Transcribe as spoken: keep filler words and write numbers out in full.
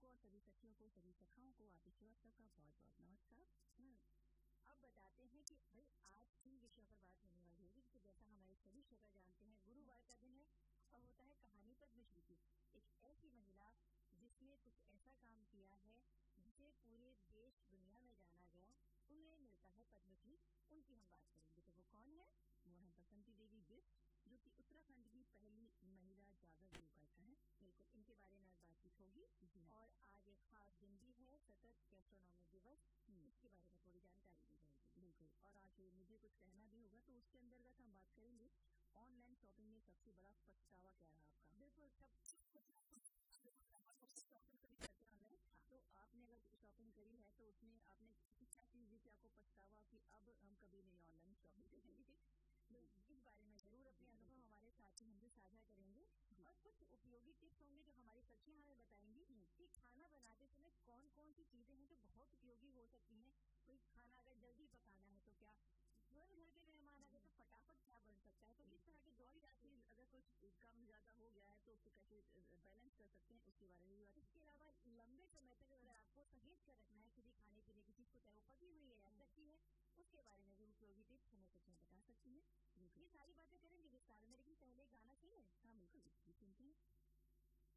को और सभी सखियों को, सभी सखाओं को आदि श्रीवास्तव का बहुत बहुत नमस्कार। अब बताते हैं कि भाई आज किन विषयों पर बात होने वाली होगी, क्योंकि जैसा हमारे सभी श्रोता जानते हैं गुरुवार का दिन है और होता है कहानी पद्मश्री की। एक ऐसी महिला जिसने कुछ ऐसा काम किया है जिसे पूरे देश दुनिया में जाना गया, उन्हें मिलता है पद्मश्री, उनकी हम बात करेंगे। तो वो कौन है? वो है बसंती देवी बिष्ट, जो कि उत्तराखंड की पहली महिला जागर गुरु गायिका है। बिल्कुल, इनके बारे में आज बातचीत होगी। और आज एक खास दिन भी है, सतत गैस्ट्रोनॉमी दिवस, इसके बारे में थोड़ी जानकारी दी जाएगी। बिल्कुल, और आज मुझे कुछ कहना भी होगा, तो उसके अंतर्गत हम बात करेंगे ऑनलाइन शॉपिंग में सबसे बड़ा पछतावा क्या रहा आपका। बिल्कुल, सब शॉपिंग करी करते हैं, तो आपने अगर शॉपिंग करी है तो उसमें आपने क्या चीज जिससे आपको पछतावा कि अब हम कभी नहीं ऑनलाइन शॉपिंग करेंगे। तो इस बारे में जरूर अपने अनुभव हमारे साथी हमसे साझा करेंगे और कुछ उपयोगी टिप्स होंगे जो हमारी सखियां हमें बताएंगी कि खाना बनाते समय कौन कौन सी चीजें हैं जो बहुत उपयोगी हो सकती हैं। कोई खाना अगर जल्दी पकाना है तो क्या, तुरंत घर के मेहमान आ गए तो फटाफट क्या बन सकता है। तो इस तरह की और क्या चीज अगर कुछ कम ज्यादा हो गया है तो उसको कैसे बैलेंस कर सकते हैं, उसके बारे में भी बात। इसके अलावा लंबे समय तक अगर आपको सहेज कर रखना है किसी खाने पीने की चीज को, चाहे वो पकी हुई है या कच्ची है, उसके बारे में भी उपयोगी टिप्स हमें कुछ बता सकती हैं। ये सारी बातें करेंगे विस्तार में, लेकिन पहले गाना सुने। हाँ बिल्कुल, सुनते हैं।